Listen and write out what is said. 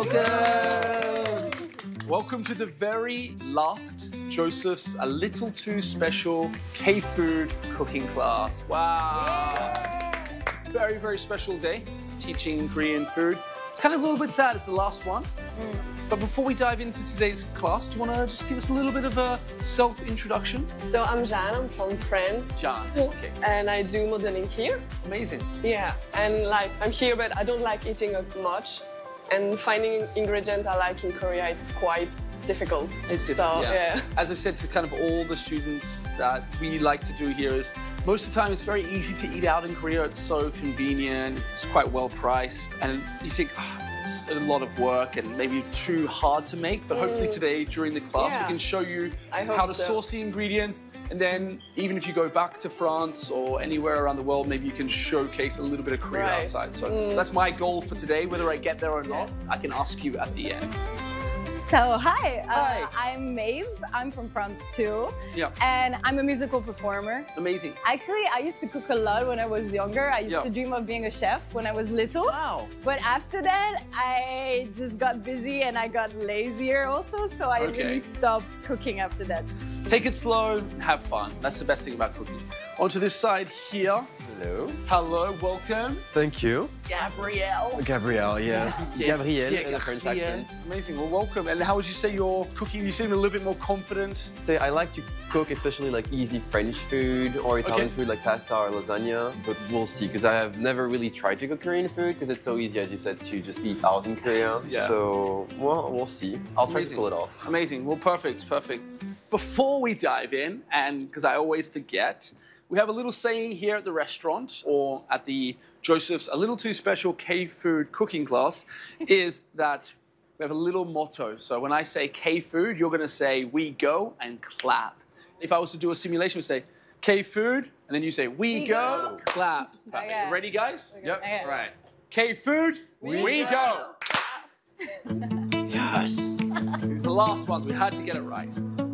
Welcome. Welcome to the very last Joseph's A Little Too Special K-Food cooking class. Wow. Very, very special day teaching Korean food. It's kind of a little bit sad it's the last one. But before we dive into today's class, do you want to just give us a little bit of a self-introduction? So I'm Jeanne, I'm from France. Jeanne, okay. And I do modeling here. Amazing. Yeah, and like I'm here, but I don't like eating much. And finding ingredients I like in Korea, it's quite difficult. It's difficult, so, yeah. As I said to kind of all the students that we like to do here is, most of the time it's very easy to eat out in Korea. It's so convenient, it's quite well priced. And you think, oh, it's a lot of work and maybe too hard to make. But hopefully today, during the class, we can show you how to source the ingredients. And then even if you go back to France or anywhere around the world, maybe you can showcase a little bit of Korea outside. So that's my goal for today. Whether I get there or not, I can ask you at the end. So, hi. I'm Maeve. I'm from France too. Yeah. And I'm a musical performer. Amazing. Actually, I used to cook a lot when I was younger. I used to dream of being a chef when I was little. Wow. But after that, I just got busy and I got lazier also. So I really stopped cooking after that. Take it slow, have fun. That's the best thing about cooking. Onto this side here. Hello. Hello, welcome. Thank you. Gabrielle. Gabrielle, yeah. Gabrielle, in a French accent. Amazing, well, welcome. And how would you say you're cooking? You seem a little bit more confident. I like to cook especially like easy French food or Italian food like pasta or lasagna, but we'll see, because I have never really tried to cook Korean food because it's so easy, as you said, to just eat out in Korea. So, well, we'll see. I'll try to pull it off. Amazing, well, perfect, perfect. Before we dive in, and because I always forget, we have a little saying here at the restaurant or at the Joseph's A Little Too Special K-Food cooking class is that we have a little motto. So when I say K-Food, you're going to say we go and clap. If I was to do a simulation, we'd say K-Food, and then you say we go, clap. Perfect. Okay. Ready, guys? Yep. Okay. Right. K-Food, we go. Yes. These are the last ones. We had to get it right.